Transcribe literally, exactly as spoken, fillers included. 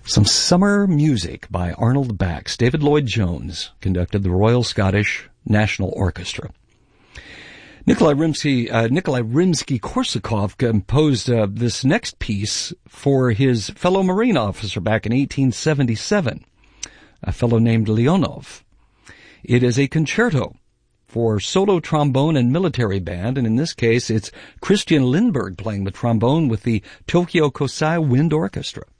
Some summer music by Arnold Bax. David Lloyd-Jones conducted the Royal Scottish National Orchestra. Nikolai Rimsky, uh, Nikolai Rimsky-Korsakov composed uh, this next piece for his fellow Marine officer back in eighteen seventy-seven, a fellow named Leonov. It is a concerto for solo trombone and military band, and in this case it's Christian Lindbergh playing the trombone with the Tokyo Kosai Wind Orchestra.